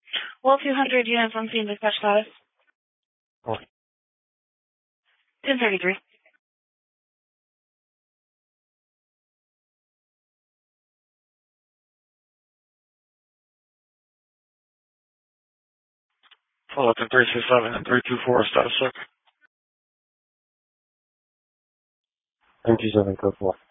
Well, 200 units on scene, dispatch status. Oh. 1033. Follow up to 367 and 324 status check. 327 code 4.